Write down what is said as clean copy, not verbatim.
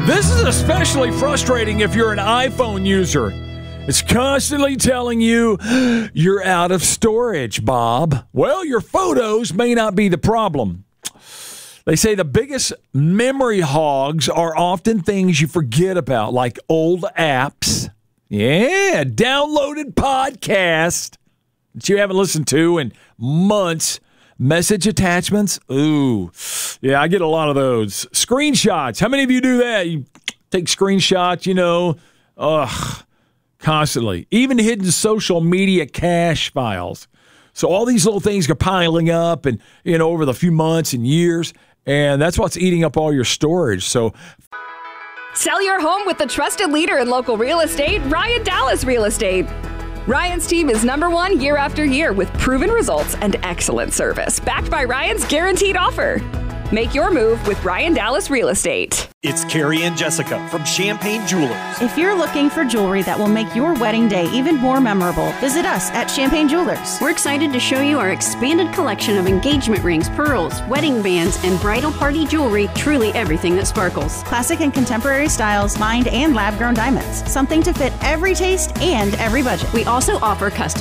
This is especially frustrating if you're an iPhone user. It's constantly telling you you're out of storage, Bob. Well, your photos may not be the problem. They say the biggest memory hogs are often things you forget about, like old apps. Yeah, downloaded podcasts that you haven't listened to in months. Message attachments. Ooh, yeah, I get a lot of those. Screenshots. How many of you do that? You take screenshots, constantly. Even hidden social media cache files. So all these little things are piling up and, over the few months and years. And that's what's eating up all your storage. So sell your home with the trusted leader in local real estate, Ryan Dallas Real Estate. Ryan's team is #1 year after year with proven results and excellent service, backed by Ryan's guaranteed offer. Make your move with Ryan Dallas Real Estate. It's Carrie and Jessica from Champagne Jewelers. If you're looking for jewelry that will make your wedding day even more memorable, visit us at Champagne Jewelers. We're excited to show you our expanded collection of engagement rings, pearls, wedding bands, and bridal party jewelry. Truly everything that sparkles. Classic and contemporary styles, mined and lab-grown diamonds. Something to fit every taste and every budget. We also offer custom